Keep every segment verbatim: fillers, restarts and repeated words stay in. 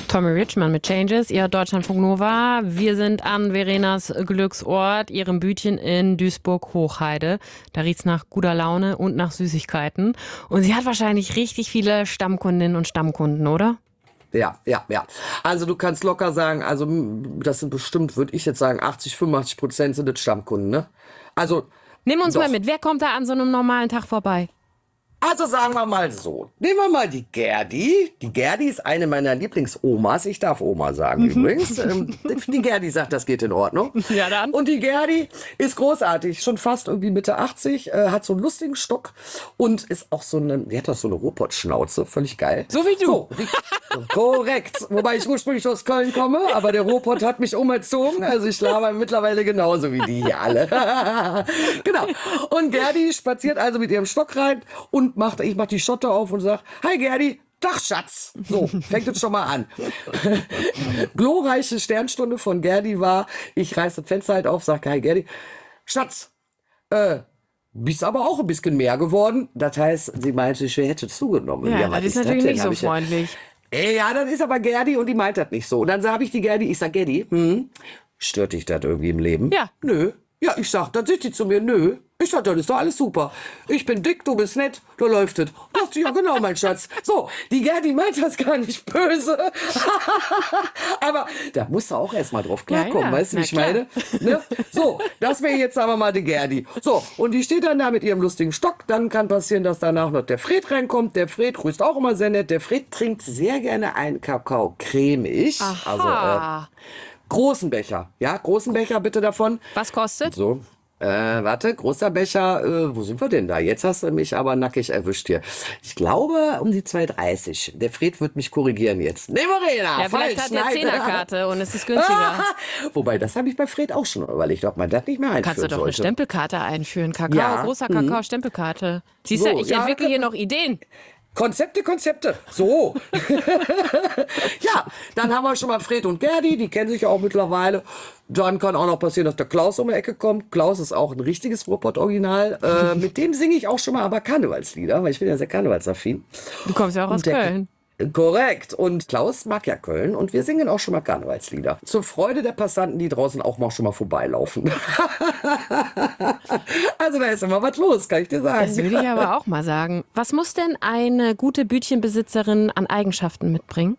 Tommy Richman mit Changes, ihr hört Deutschlandfunk Nova. Wir sind an Verenas Glücksort, ihrem Bütchen in Duisburg-Hochheide. Da riecht's nach guter Laune und nach Süßigkeiten. Und sie hat wahrscheinlich richtig viele Stammkundinnen und Stammkunden, oder? Ja, ja, ja. Also du kannst locker sagen, also das sind bestimmt, würde ich jetzt sagen, achtzig, fünfundachtzig Prozent sind das Stammkunden, ne? Also Nimm uns doch. mal mit, wer kommt da an so einem normalen Tag vorbei? Also sagen wir mal so, nehmen wir mal die Gerdi. Die Gerdi ist eine meiner Lieblingsomas. Ich darf Oma sagen übrigens. Ähm, die Gerdi sagt, das geht in Ordnung. Ja, dann. Und die Gerdi ist großartig, schon fast irgendwie Mitte achtzig, äh, hat so einen lustigen Stock und ist auch so eine, die hat doch so eine Ruhrpott-Schnauze, völlig geil. So wie du. So, die, korrekt, wobei ich ursprünglich aus Köln komme, aber der Ruhrpott hat mich umerzogen. Also ich laber mittlerweile genauso wie die hier alle. Genau. Und Gerdi spaziert also mit ihrem Stock rein und macht, ich mach die Schotte auf und sag, hi Gerdi, Tag Schatz. So, fängt jetzt schon mal an. Glorreiche Sternstunde von Gerdi war, ich reiß das Fenster halt auf, sag, hi Gerdi, Schatz, äh, bist aber auch ein bisschen mehr geworden. Das heißt, sie meinte, ich hätte zugenommen. Ja, Ja, das was ist natürlich denn? nicht so Hab ich ja- freundlich. Ey, ja, das ist aber Gerdi und die meint das nicht so. Und dann habe ich die Gerdi, ich sag, Gerdi, hm, stört dich das irgendwie im Leben? Ja. Nö. Ja, ich sag, dann sagt die zu mir, nö. Ich sag, das ist doch alles super. Ich bin dick, du bist nett, da läuft es. Dachte ich, ja genau, mein Schatz. So, die Gerdi meint das gar nicht böse. Aber da musst du auch erst mal drauf klarkommen, Ja, ja, weißt du, na wie ich meine? Ne? So, das wäre jetzt aber mal die Gerdi. So, und die steht dann da mit ihrem lustigen Stock. Dann kann passieren, dass danach noch der Fred reinkommt. Der Fred grüßt auch immer sehr nett. Der Fred trinkt sehr gerne einen Kakao cremig. Aha. Also, äh, großen Becher. Ja, großen Becher bitte davon. Was kostet? So. Äh, warte, großer Becher, äh, wo sind wir denn da? Jetzt hast du mich aber nackig erwischt hier. Ich glaube, um die zwei dreißig. Der Fred wird mich korrigieren jetzt. Nee, Verena, Ja, falsch. vielleicht hat der nein. Zehnerkarte und es ist günstiger. Wobei, das habe ich bei Fred auch schon überlegt, ob man das nicht mehr einführen Kannst du doch eine sollte. Stempelkarte einführen. Kakao, Ja, großer Kakao, Stempelkarte. Siehst So, du, ich ja, entwickle hier noch Ideen. Konzepte, Konzepte. So. Ja, dann haben wir schon mal Fred und Gerdi, die kennen sich ja auch mittlerweile. Dann kann auch noch passieren, dass der Klaus um die Ecke kommt. Klaus ist auch ein richtiges Ruhrpott-Original. Äh, mit dem singe ich auch schon mal aber Karnevalslieder, weil ich bin ja sehr karnevalsaffin. Du kommst ja auch aus Und der- Köln. Korrekt. Und Klaus mag ja Köln und wir singen auch schon mal Karnevalslieder. Zur Freude der Passanten, die draußen auch mal schon mal vorbeilaufen. Also da ist immer was los, kann ich dir sagen. Das würde ich aber auch mal sagen. Was muss denn eine gute Bütchenbesitzerin an Eigenschaften mitbringen?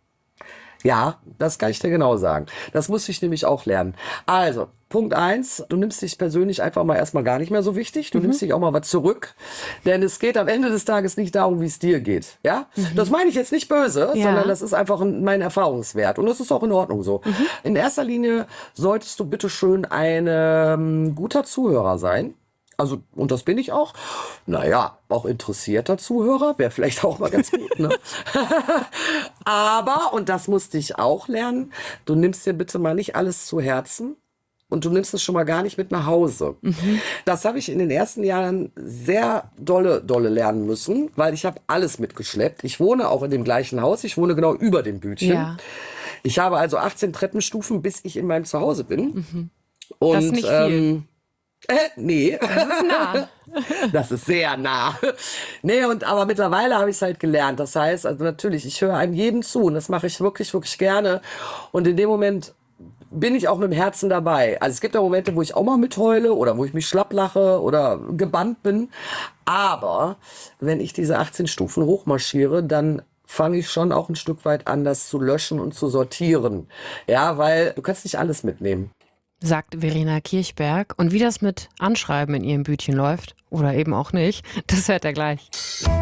Ja, das kann ich dir genau sagen. Das musste ich nämlich auch lernen. Also, Punkt eins, du nimmst dich persönlich einfach mal erstmal gar nicht mehr so wichtig. Du mhm. nimmst dich auch mal was zurück. Denn es geht am Ende des Tages nicht darum, wie es dir geht. Ja? Mhm. Das meine ich jetzt nicht böse, Ja. sondern das ist einfach ein, mein Erfahrungswert. Und das ist auch in Ordnung so. Mhm. In erster Linie solltest du bitte schön ein ähm, guter Zuhörer sein. Also, und das bin ich auch. Naja, auch interessierter Zuhörer wäre vielleicht auch mal ganz gut, ne? Aber, und das musste ich auch lernen, du nimmst dir bitte mal nicht alles zu Herzen. Und du nimmst es schon mal gar nicht mit nach Hause. Mhm. Das habe ich in den ersten Jahren sehr dolle, dolle lernen müssen, weil ich habe alles mitgeschleppt. Ich wohne auch in dem gleichen Haus. Ich wohne genau über dem Bütchen. Ja. Ich habe also achtzehn Treppenstufen, bis ich in meinem Zuhause bin. Mhm. Und, Das ist nicht viel. Ähm, Äh, nee. Das ist nah. Das ist sehr nah. Nee, und aber mittlerweile habe ich es halt gelernt. Das heißt, also natürlich, ich höre einem jedem zu und das mache ich wirklich, wirklich gerne. Und in dem Moment bin ich auch mit dem Herzen dabei. Also es gibt ja Momente, wo ich auch mal mitheule oder wo ich mich schlapp lache oder gebannt bin. Aber wenn ich diese achtzehn Stufen hochmarschiere, dann fange ich schon auch ein Stück weit an, das zu löschen und zu sortieren. Ja, weil du kannst nicht alles mitnehmen. Sagt Verena Kirchberg. Und wie das mit Anschreiben in ihrem Bütchen läuft, oder eben auch nicht, das hört er gleich.